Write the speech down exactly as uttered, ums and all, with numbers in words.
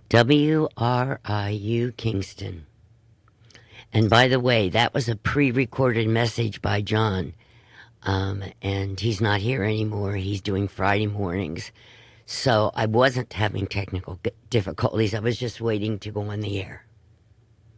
W R I U Kingston. And by the way, that was a pre recorded message by John. Um, and he's not here anymore. He's doing Friday mornings. So I wasn't having technical difficulties. I was just waiting to go on the air.